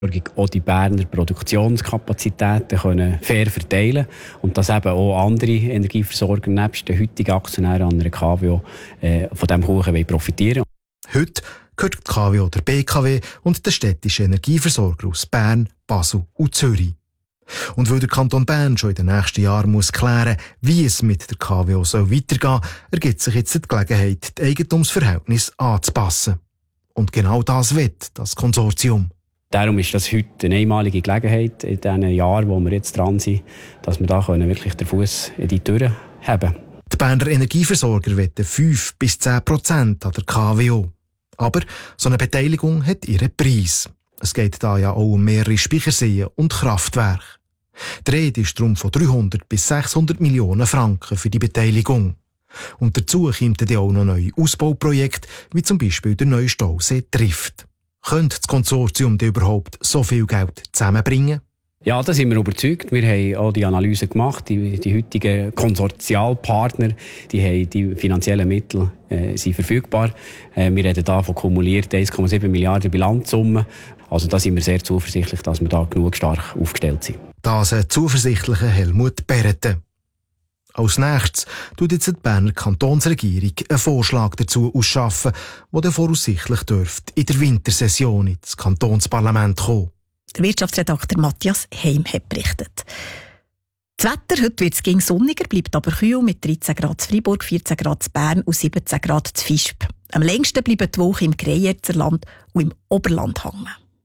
auch die Berner Produktionskapazitäten können fair verteilen und dass eben auch andere Energieversorger nebst den heutigen Aktionären an einer KWO von diesem Kuchen profitieren. Heute gehört die KWO der BKW und der städtische Energieversorger aus Bern, Basel und Zürich. Und weil der Kanton Bern schon in den nächsten Jahren muss klären, wie es mit der KWO weitergehen soll, ergibt sich jetzt die Gelegenheit, die Eigentumsverhältnisse anzupassen. Und genau das will das Konsortium. Darum ist das heute eine einmalige Gelegenheit in diesen Jahren, wo wir jetzt dran sind, dass wir da wirklich den Fuß in die Tür haben. Die Berner Energieversorger wollen 5-10% an der KWO. Aber so eine Beteiligung hat ihren Preis. Es geht da ja auch um mehrere Speicherseen und Kraftwerke. Die Rede ist darum von 300 bis 600 Millionen Franken für die Beteiligung. Und dazu kommen dann auch noch neue Ausbauprojekte, wie zum Beispiel der neue Stausee Trift. Könnte das Konsortium denn überhaupt so viel Geld zusammenbringen? Ja, da sind wir überzeugt. Wir haben auch die Analyse gemacht. Die heutigen Konsortialpartner, die haben die finanziellen Mittel sind verfügbar. Wir reden da von kumuliert 1,7 Milliarden Bilanzsumme. Also da sind wir sehr zuversichtlich, dass wir da genug stark aufgestellt sind. Das ein zuversichtlicher Helmut Berreten. Als nächstes tut jetzt die Berner Kantonsregierung einen Vorschlag dazu ausschaffen, der dann voraussichtlich dürfte in der Wintersession ins Kantonsparlament kommen. Der Wirtschaftsredakteur Matthias Heim hat berichtet. Das Wetter, heute wird es gegen sonniger, bleibt aber kühl mit 13 Grad in Freiburg, 14 Grad in Bern und 17 Grad in Visp. Am längsten bleiben die Woche im Greyerzer-Land und im Oberland hängen.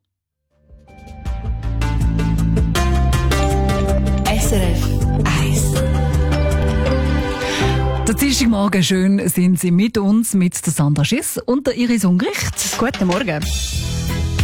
SRF 1. Der Dienstagmorgen schön sind Sie mit uns, mit der Sandra Schiss und der Iris Ungricht. Guten Morgen.